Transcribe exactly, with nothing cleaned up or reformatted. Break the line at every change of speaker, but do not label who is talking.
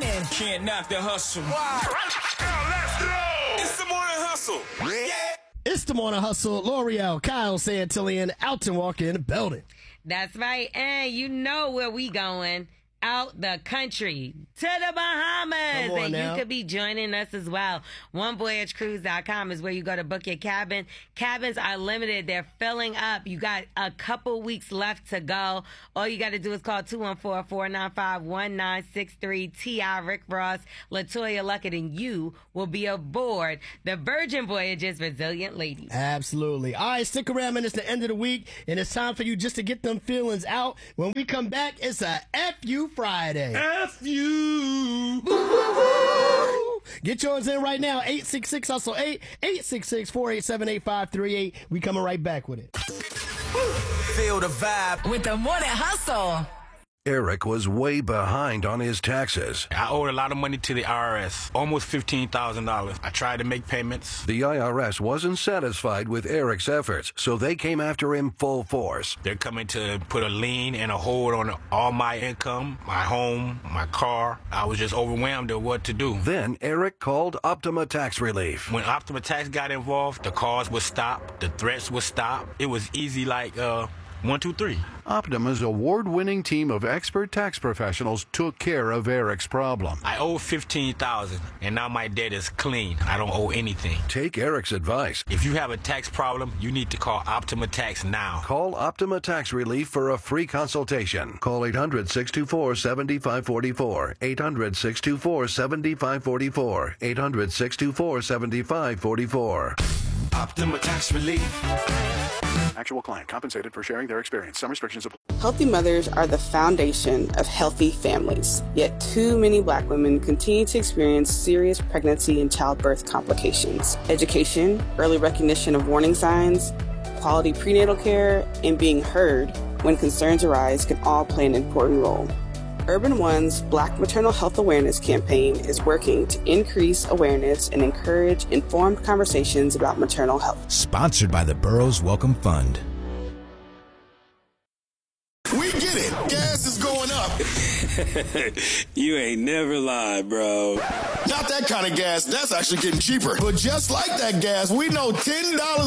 morning.
Can't knock the hustle.
Wow. Let's go.
It's the morning hustle. Yeah.
It's the morning hustle. L'Oreal, Kyle Santillian, Alton Walker in the building.
That's right. And you know where we going. Out the country to the Bahamas.
Come on
and
now.
You could be joining us as well. one voyage cruise dot com is where you go to book your cabin. Cabins are limited. They're filling up. You got a couple weeks left to go. All you got to do is call two one four, four nine five, one nine six three. T I Rick Ross, Latoya Luckett, and you will be aboard the Virgin Voyages Resilient Ladies.
Absolutely. All right, stick around, man. It's the end of the week, and it's time for you just to get them feelings out. When we come back, it's a F U Friday.
F you.
Get yours in right now. eight six six hustle eight, eight six six, four eight seven, eight five three eight. We coming right back with it.
Feel the vibe.
With the morning hustle.
Eric was way behind on his taxes.
I owed a lot of money to the I R S, almost fifteen thousand dollars. I tried to make payments.
The I R S wasn't satisfied with Eric's efforts, so they came after him full force.
They're coming to put a lien and a hold on all my income, my home, my car. I was just overwhelmed at what to do.
Then Eric called Optima Tax Relief.
When Optima Tax got involved, the calls would stop, the threats would stop. It was easy like uh, one, two, three.
Optima's award-winning team of expert tax professionals took care of Eric's problem.
I owe fifteen thousand dollars, and now my debt is clean. I don't owe anything.
Take Eric's advice.
If you have a tax problem, you need to call Optima Tax now.
Call Optima Tax Relief for a free consultation. Call eight hundred, six two four, seven five four four. eight hundred, six two four, seven five four four. eight hundred, six two four, seven five four four.
Optima Tax Relief.
Actual client compensated for sharing their experience. Some restrictions apply.
Healthy mothers are the foundation of healthy families. Yet too many Black women continue to experience serious pregnancy and childbirth complications. Education, early recognition of warning signs, quality prenatal care, and being heard when concerns arise can all play an important role. Urban One's Black Maternal Health Awareness campaign is working to increase awareness and encourage informed conversations about maternal health.
Sponsored by the Burroughs Welcome Fund.
We get it. Gas is going up.
You ain't never lied, bro.
Not that kind of gas. That's actually getting cheaper. But just like that gas, we know ten dollars